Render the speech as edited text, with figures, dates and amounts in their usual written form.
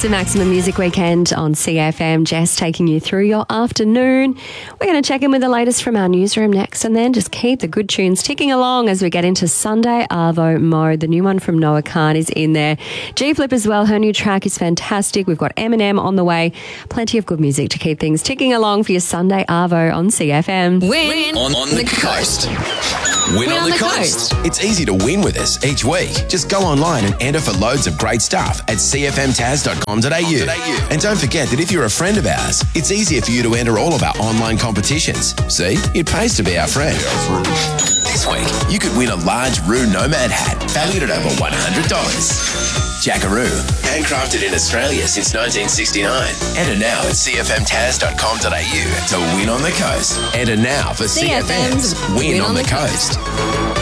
It's a Maximum Music Weekend on CFM. Jess taking you through your afternoon. We're going to check in with the latest from our newsroom next, and then just keep the good tunes ticking along as we get into Sunday Arvo mode. The new one from Noah Khan is in there. G-Flip as well. Her new track is fantastic. We've got Eminem on the way. Plenty of good music to keep things ticking along for your Sunday Arvo on CFM. Win on the coast. Win on the coast. It's easy to win with us each week. Just go online and enter for loads of great stuff at cfmtaz.com.au. And don't forget that if you're a friend of ours, it's easier for you to enter all of our online competitions. See, it pays to be our friend. This week, you could win a large Roo Nomad hat valued at over $100. Jackaroo, handcrafted in Australia since 1969. Enter now at cfmtaz.com.au to win on the coast. Enter now for CFM's Win on the Coast.